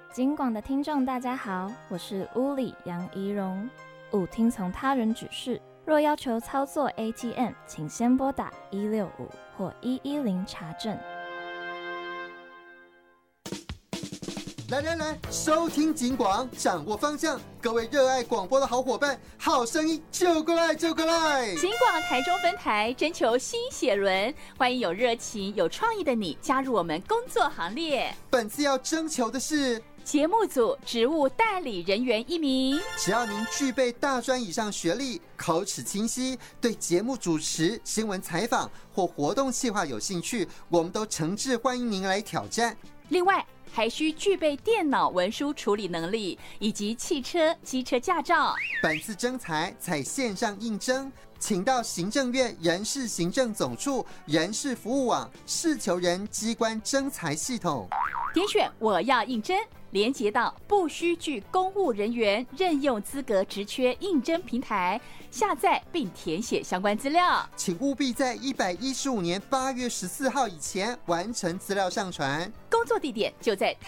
警广的听众大家好，我是屋里杨怡蓉。勿听从他人指示，若要求操作 ATM， 请先拨打165或110查证。 来，收听警广，掌握方向。各位热爱广播的好伙伴，好声音就过来！警广台中分台征求新血轮，欢迎有热情、有创意的你加入我们工作行列。 本次要征求的是节目组职务代理人员1名， 只要您具备大专以上学历，口齿清晰，对节目主持、新闻采访或活动企划有兴趣，我们都诚挚欢迎您来挑战。 另外还需具备电脑文书处理能力以及汽车、机车驾照。 本次征才采线上应征，请到行政院人事行政总处人事服务网事求人机关征才系统， 点选我要应征，连结到不需具公务人员任用资格职缺应征平台，下载并填写相关资料。 请务必在115年8月14号以前完成资料上传。 工作地点就在